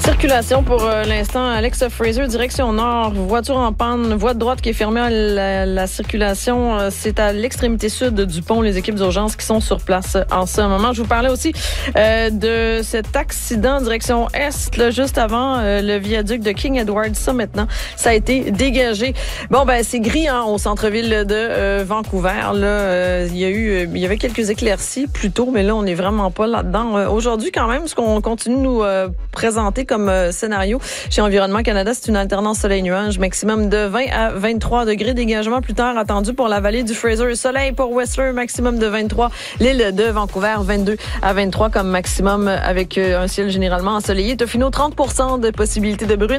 Circulation pour l'instant. Alex Fraser, direction nord. Voiture en panne, voie de droite qui est fermée à la circulation. C'est à l'extrémité sud du pont. Les équipes d'urgence qui sont sur place en ce moment. Je vous parlais aussi de cet accident direction est, là, juste avant le viaduc de King Edward. Ça, maintenant, ça a été dégagé. Bon, ben c'est gris au centre-ville de Vancouver. Là, il y avait quelques éclaircies plus tôt, mais là, on n'est vraiment pas là-dedans. Aujourd'hui, quand même, ce qu'on continue de nous présenter comme scénario chez Environnement Canada, c'est une alternance soleil-nuage, maximum de 20 à 23 degrés. Dégagement plus tard attendu pour la vallée du Fraser. Soleil pour Whistler, maximum de 23. L'île de Vancouver, 22 à 23 comme maximum avec un ciel généralement ensoleillé. Tofino, 30% de possibilité de bruine.